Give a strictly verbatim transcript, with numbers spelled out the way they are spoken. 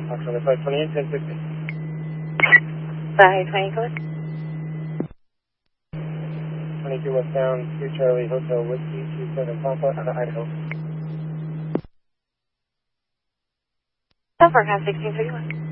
Fox on the five twenty-eight, ten sixty. five twenty code. twenty-two westbound, three Charlie Hotel Whiskey, two seven Papa, out of Idaho. So forecast sixteen thirty-one.